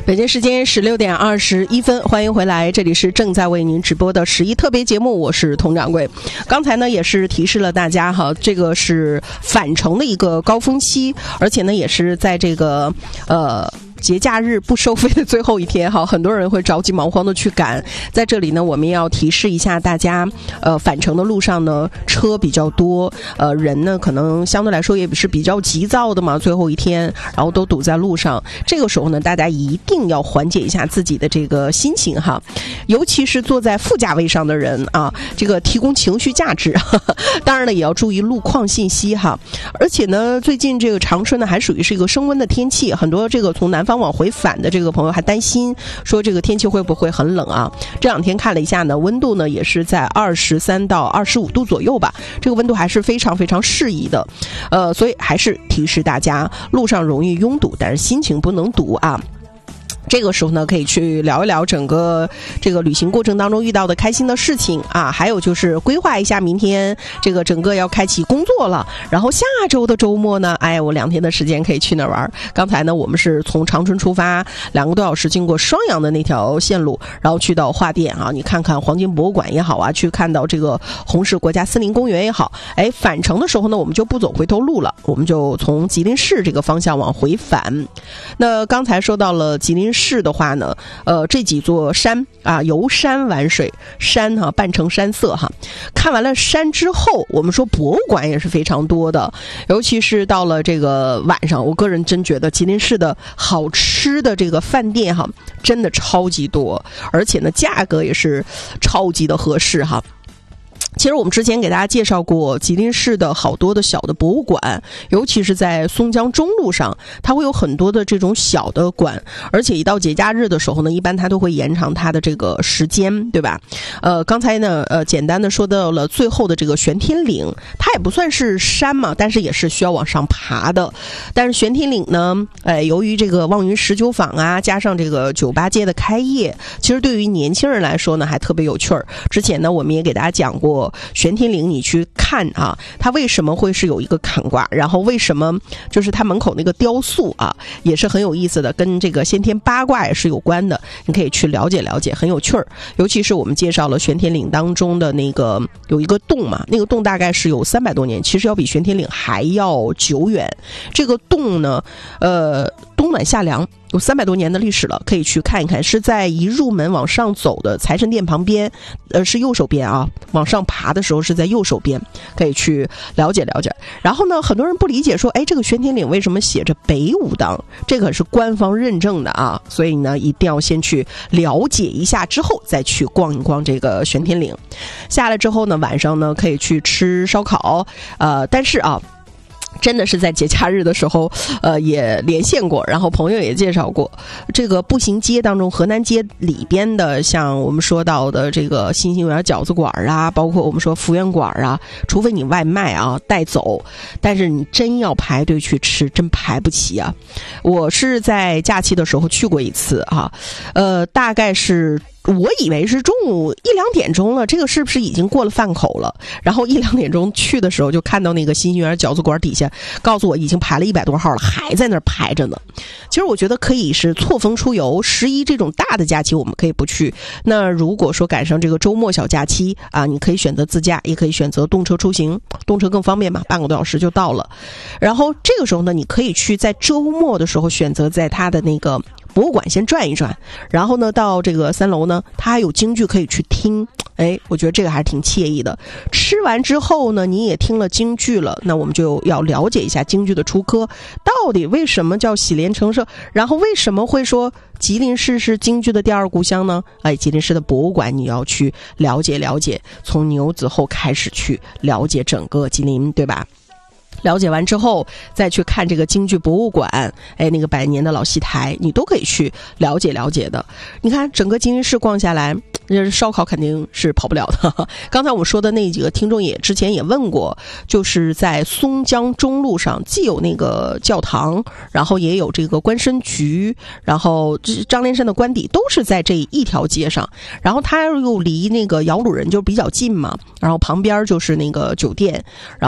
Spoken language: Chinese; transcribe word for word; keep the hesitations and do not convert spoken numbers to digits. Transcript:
北京时间十六点二十一分，欢迎回来，这里是正在为您直播的十一特别节目，我是佟掌柜。刚才呢也是提示了大家哈，这个是返程的一个高峰期，而且呢也是在这个呃节假日不收费的最后一天哈，很多人会着急忙慌的去赶。在这里呢，我们要提示一下大家，呃，返程的路上呢，车比较多，呃，人呢可能相对来说也是比较急躁的嘛，最后一天，然后都堵在路上。这个时候呢，大家一定要缓解一下自己的这个心情哈，尤其是坐在副驾位上的人啊，这个提供情绪价值，呵呵当然了，也要注意路况信息哈。而且呢，最近这个长春呢还属于是一个升温的天气，很多这个从南方往回返的这个朋友还担心说这个天气会不会很冷啊？这两天看了一下呢，温度呢也是在二十三到二十五度左右吧，这个温度还是非常非常适宜的。呃，所以还是提示大家，路上容易拥堵，但是心情不能堵啊。这个时候呢，可以去聊一聊整个这个旅行过程当中遇到的开心的事情啊，还有就是规划一下明天这个整个要开启工作了，然后下周的周末呢，哎，我两天的时间可以去哪儿玩？刚才呢，我们是从长春出发，两个多小时经过双阳的那条线路，然后去到桦甸啊，你看看黄金博物馆也好啊，去看到这个红石国家森林公园也好，哎，返程的时候呢，我们就不走回头路了，我们就从吉林市这个方向往回返。那刚才说到了吉林市的话呢，呃，这几座山啊，游山玩水，山哈、啊、扮成山色哈。看完了山之后，我们说博物馆也是非常多的，尤其是到了这个晚上，我个人真觉得吉林市的好吃的这个饭店哈，真的超级多，而且呢，价格也是超级的合适哈。其实我们之前给大家介绍过吉林市的好多的小的博物馆，尤其是在松江中路上，它会有很多的这种小的馆，而且一到节假日的时候呢，一般它都会延长它的这个时间，对吧？呃，刚才呢，呃，简单的说到了最后的这个玄天岭，它也不算是山嘛，但是也是需要往上爬的。但是玄天岭呢，呃，由于这个望云十九坊啊，加上这个酒吧街的开业，其实对于年轻人来说呢，还特别有趣儿。之前呢，我们也给大家讲过。玄天岭你去看啊，它为什么会是有一个坎卦，然后为什么就是它门口那个雕塑啊，也是很有意思的，跟这个先天八卦也是有关的，你可以去了解了解，很有趣儿。尤其是我们介绍了玄天岭当中的那个有一个洞嘛，那个洞大概是有三百多年，其实要比玄天岭还要久远。这个洞呢，呃，冬暖夏凉。有三百多年的历史了，可以去看一看，是在一入门往上走的财神殿旁边，呃，是右手边啊，往上爬的时候是在右手边，可以去了解了解。然后呢，很多人不理解说，哎，这个玄天岭为什么写着北武当？这个是官方认证的啊，所以呢，一定要先去了解一下，之后再去逛一逛这个玄天岭。下来之后呢，晚上呢可以去吃烧烤，呃，但是啊。真的是在节假日的时候，呃，也连线过，然后朋友也介绍过，这个步行街当中，河南街里边的，像我们说到的这个新兴园饺子馆啊，包括我们说福源馆啊，除非你外卖啊带走，但是你真要排队去吃，真排不齐啊。我是在假期的时候去过一次啊，呃，大概是。我以为是中午一两点钟了，这个是不是已经过了饭口了？然后一两点钟去的时候，就看到那个新兴园饺子馆底下，告诉我已经排了一百多号了，还在那儿排着呢。其实我觉得可以是错峰出游，十一这种大的假期我们可以不去。那如果说赶上这个周末小假期啊，你可以选择自驾，也可以选择动车出行，动车更方便嘛，半个多小时就到了。然后这个时候呢，你可以去在周末的时候选择在它的那个博物馆先转一转，然后呢到这个三楼呢，它还有京剧可以去听，哎，我觉得这个还是挺惬意的。吃完之后呢，你也听了京剧了，那我们就要了解一下京剧的初科，到底为什么叫喜连成社，然后为什么会说吉林市是京剧的第二故乡呢？哎，吉林市的博物馆你要去了解了解，从牛子后开始去了解整个吉林，对吧？了解完之后再去看这个京剧博物馆，哎，那个百年的老戏台你都可以去了解了解的。你看整个吉林市逛下来，烧烤肯定是跑不了的。刚才我们说的那几个听众也之前也问过，就是在松江中路上既有那个教堂，然后也有这个官绅局，然后张连山的官邸都是在这一条街上，然后它又离那个姚鲁人就比较近嘛，然后旁边就是那个酒店，然后